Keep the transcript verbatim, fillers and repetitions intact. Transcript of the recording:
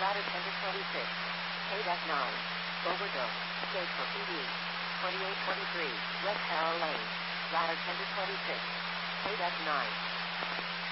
ladder ten to twenty-six, eight F nine, overdose, stage for P D, twenty-eight twenty-three, West Carroll Lane, ladder ten to twenty-six, eight F nine.